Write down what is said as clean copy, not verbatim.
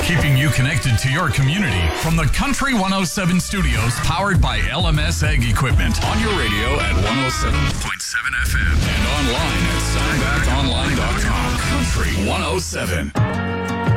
Keeping you connected to your community from the Country 107 studios, powered by LMS Ag Equipment. On your radio at 107.7 FM and online at soundbackonline.com. Country 107.